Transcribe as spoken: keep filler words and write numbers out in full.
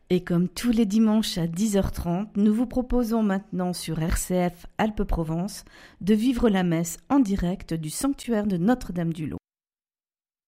Et comme tous les dimanches à dix heures trente, nous vous proposons maintenant sur R C F Alpes-Provence de vivre la messe en direct du sanctuaire de Notre-Dame-du-Lot.